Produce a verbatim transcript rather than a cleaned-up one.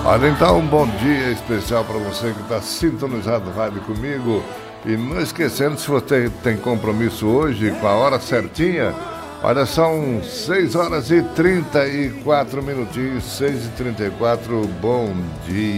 Olha, então, um bom dia especial para você que está sintonizado no rádio comigo. E não esquecendo, se você tem compromisso hoje com a hora certinha, olha, são seis horas e trinta e quatro minutinhos, seis e trinta e quatro, bom dia.